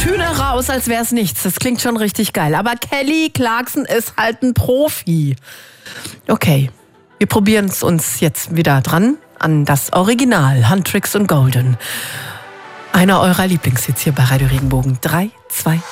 Töne raus, als wäre es nichts. Das klingt schon richtig geil. Aber Kelly Clarkson ist halt ein Profi. Okay, wir probieren es uns jetzt wieder dran an das Original, Huntrix und Golden. Einer eurer Lieblingshits hier bei Radio Regenbogen. 3, 2,